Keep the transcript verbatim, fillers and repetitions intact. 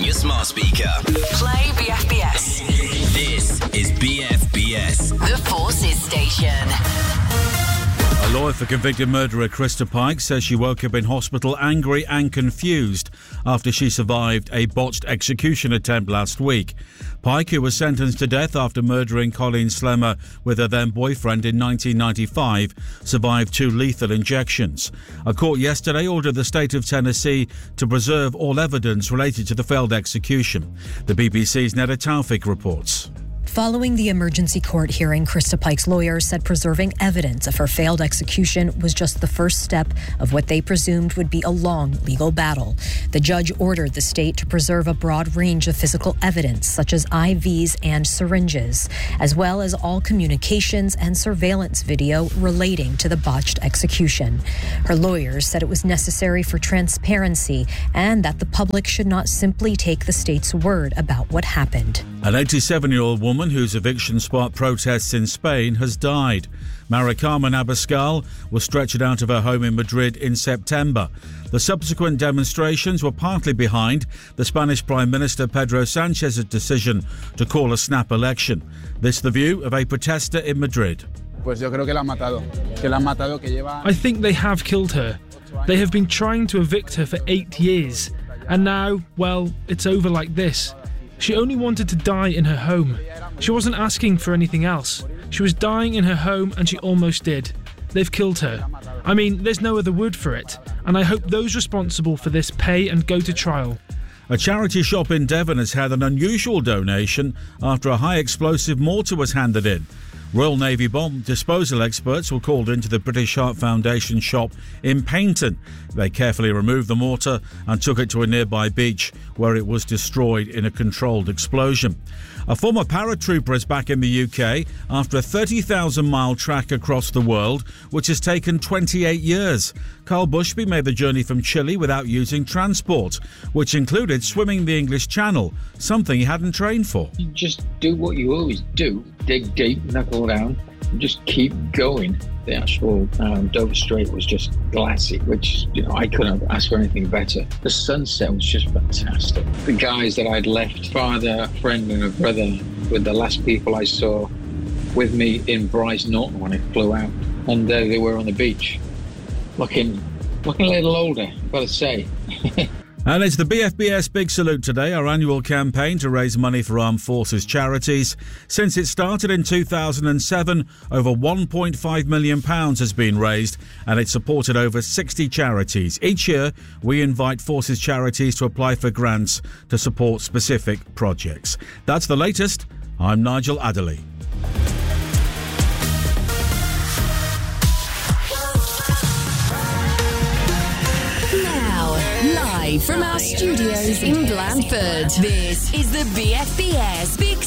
your smart speaker. Play B F B S. This is B F B S. The Forces Station. A lawyer for convicted murderer Krista Pike says she woke up in hospital angry and confused after she survived a botched execution attempt last week. Pike, who was sentenced to death after murdering Colleen Slemmer with her then-boyfriend in nineteen ninety-five, survived two lethal injections. A court yesterday ordered the state of Tennessee to preserve all evidence related to the failed execution. The B B C's Neda Taufik reports. Following the emergency court hearing, Krista Pike's lawyer said preserving evidence of her failed execution was just the first step of what they presumed would be a long legal battle. The judge ordered the state to preserve a broad range of physical evidence, such as I Vs and syringes, as well as all communications and surveillance video relating to the botched execution. Her lawyers said it was necessary for transparency and that the public should not simply take the state's word about what happened. An eighty-seven-year-old woman whose eviction sparked protests in Spain has died. Mara Carmen Abascal was stretchered out of her home in Madrid in September. The subsequent demonstrations were partly behind the Spanish Prime Minister Pedro Sanchez's decision to call a snap election. This the view of a protester in Madrid. I think they have killed her. They have been trying to evict her for eight years. And now, well, it's over like this. She only wanted to die in her home. She wasn't asking for anything else. She was dying in her home and she almost did. They've killed her. I mean, there's no other word for it. And I hope those responsible for this pay and go to trial. A charity shop in Devon has had an unusual donation after a high-explosive mortar was handed in. Royal Navy bomb disposal experts were called into the British Heart Foundation shop in Paignton. They carefully removed the mortar and took it to a nearby beach where it was destroyed in a controlled explosion. A former paratrooper is back in the U K after a thirty thousand mile trek across the world, which has taken twenty-eight years. Carl Bushby made the journey from Chile without using transport, which included swimming the English Channel, something he hadn't trained for. You just do what you always do. Dig deep, knuckle down, and just keep going. The actual um, Dover Strait was just glassy, which, you know, I couldn't have asked for anything better. The sunset was just fantastic. The guys that I'd left, father, a friend and a brother, were the last people I saw with me in Bryce Norton when it flew out. And there they were on the beach, looking, looking a little older, I've got to say. And it's the B F B S Big Salute today, our annual campaign to raise money for armed forces charities. Since it started in two thousand seven, over one point five million pounds has been raised and it's supported over sixty charities. Each year, we invite forces charities to apply for grants to support specific projects. That's the latest. I'm Nigel Adderley. Live from our studios in Blandford, this is the B F B S Big